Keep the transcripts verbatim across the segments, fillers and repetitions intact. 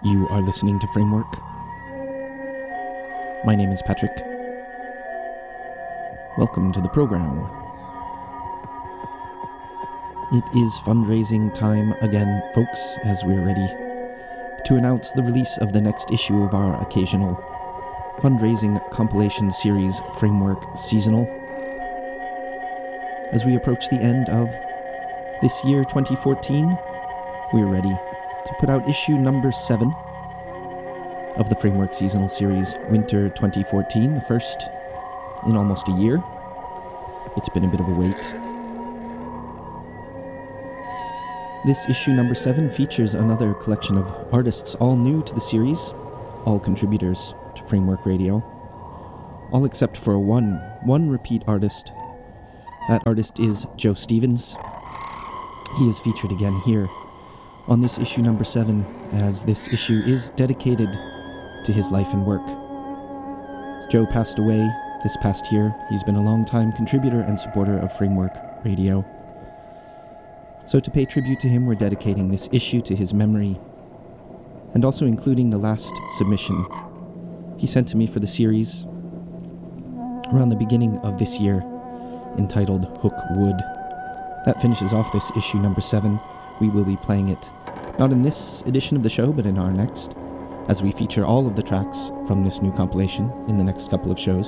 You are listening to Framework. My name is Patrick. Welcome to the program. It is fundraising time again, folks, as we're ready to announce the release of the next issue of our occasional fundraising compilation series, Framework Seasonal. As we approach the end of this year, twenty fourteen, we're ready to put out issue number seven of the Framework Seasonal Series, Winter twenty fourteen, the first in almost a year. It's been a bit of a wait. This issue number seven features another collection of artists, all new to the series, all contributors to Framework Radio, all except for one, one repeat artist. That artist is Joe Stevens. He is featured again here on this issue number seven, as this issue is dedicated to his life and work. As Joe passed away this past year, he's been a long-time contributor and supporter of Framework Radio. So to pay tribute to him, we're dedicating this issue to his memory, and also including the last submission he sent to me for the series around the beginning of this year, entitled Hook Wood. That finishes off this issue number seven. We will be playing it, not in this edition of the show, but in our next, as we feature all of the tracks from this new compilation in the next couple of shows.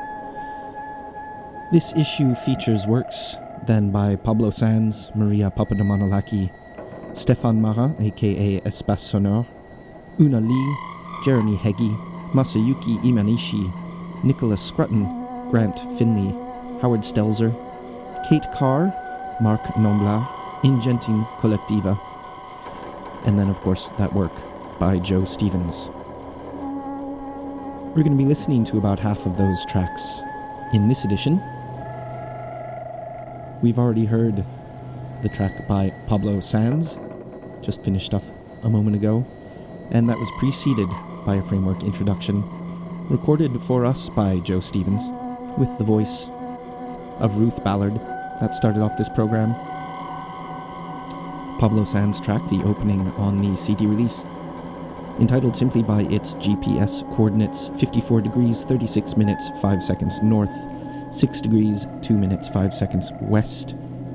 This issue features works then by Pablo Sanz, Maria Papadomonolaki, Stéphane Marin, aka Espace Sonore, Una Lee, Jeremy Heggie, Masayuki Imanishi, Nicholas Scrutton, Grant Finley, Howard Stelzer, Kate Carr, Marc Nomblard, Ingenting Collectiva, and then of course that work by Joe Stevens. We're going to be listening to about half of those tracks in this edition. We've already heard the track by Pablo Sanz, just finished off a moment ago, and that was preceded by a Framework introduction recorded for us by Joe Stevens with the voice of Ruth Ballard. That started off this program. Pablo Sanz track, the opening on the C D release, entitled simply by its G P S coordinates fifty-four degrees, thirty-six minutes, five seconds north, six degrees, two minutes, five seconds west.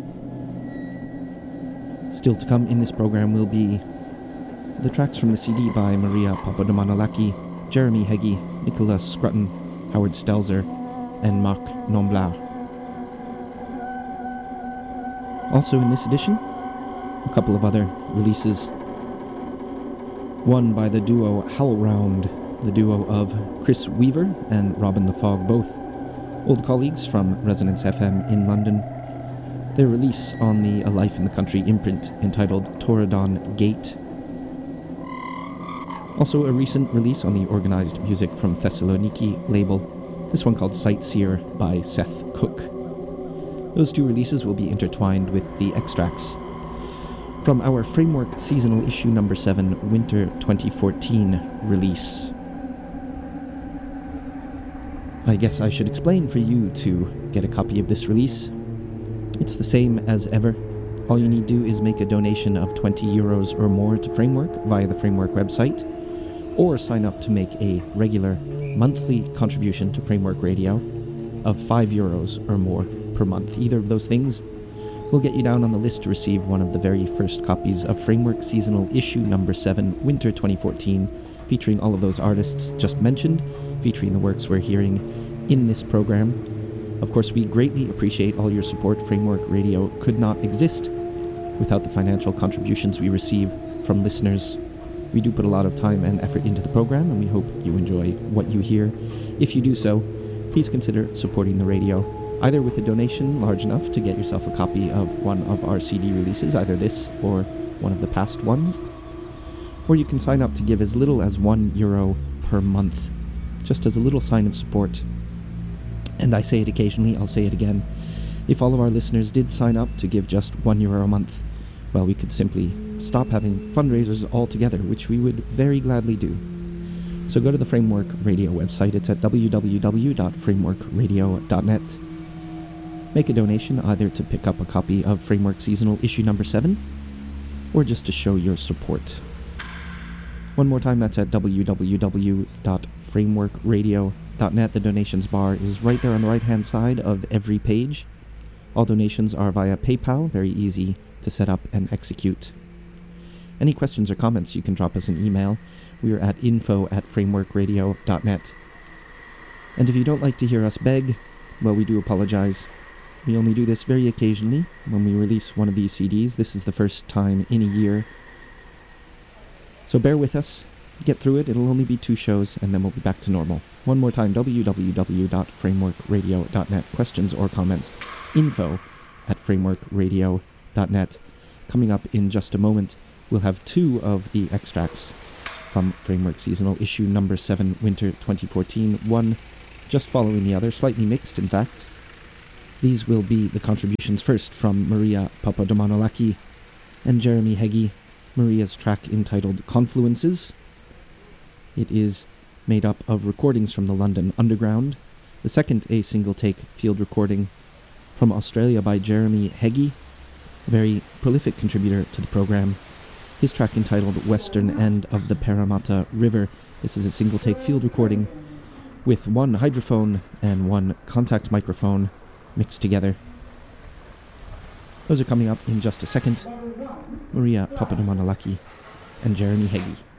Still to come in this program will be the tracks from the C D by Maria Papadomonolaki, Jeremy Heggie, Nicholas Scrutton, Howard Stelzer, and Marc Nomblard. Also in this edition, a couple of other releases. One by the duo Howlround, the duo of Chris Weaver and Robin the Fog, both old colleagues from Resonance F M in London. Their release on the A Life in the Country imprint entitled Torridon Gate. Also a recent release on the Organized Music from Thessaloniki label, this one called Sightseer by Seth Cook. Those two releases will be intertwined with the extracts from our Framework Seasonal Issue number seven, Winter twenty fourteen release. I guess I should explain for you to get a copy of this release. It's the same as ever. All you need to do is make a donation of twenty euros or more to Framework via the Framework website, or sign up to make a regular monthly contribution to Framework Radio of five euros or more per month. Either of those things will get you down on the list to receive one of the very first copies of Framework Seasonal Issue number seven, Winter twenty fourteen, featuring all of those artists just mentioned, featuring the works we're hearing in this program. Of course, we greatly appreciate all your support. Framework Radio could not exist without the financial contributions we receive from listeners. We do put a lot of time and effort into the program, and we hope you enjoy what you hear. If you do so, please consider supporting the radio, either with a donation large enough to get yourself a copy of one of our C D releases, either this or one of the past ones, or you can sign up to give as little as one euro per month, just as a little sign of support. And I say it occasionally, I'll say it again. If all of our listeners did sign up to give just one euro a month, well, we could simply stop having fundraisers altogether, which we would very gladly do. So go to the Framework Radio website. It's at w w w dot framework radio dot net. Make a donation either to pick up a copy of Framework Seasonal Issue number seven, or just to show your support. One more time, that's at w w w dot framework radio dot net. The donations bar is right there on the right-hand side of every page. All donations are via PayPal, very easy to set up and execute. Any questions or comments, you can drop us an email. We are at info at framework radio dot net. And if you don't like to hear us beg, well, we do apologize. We only do this very occasionally when we release one of these C Ds. This is the first time in a year. So bear with us, get through it. It'll only be two shows, and then we'll be back to normal. One more time, w w w dot framework radio dot net. Questions or comments, info at framework radio dot net. Coming up in just a moment, we'll have two of the extracts from Framework Seasonal Issue Number seven, Winter twenty fourteen. One just following the other, slightly mixed, in fact. These will be the contributions first from Maria Papadomanolaki and Jeremy Heggie. Maria's track entitled Confluences. It is made up of recordings from the London Underground. The second, a single-take field recording from Australia by Jeremy Heggie, a very prolific contributor to the program. His track entitled Western End of the Parramatta River. This is a single-take field recording with one hydrophone and one contact microphone mixed together. Those are coming up in just a second. Maria Papadomanolaki and Jeremy Heggie.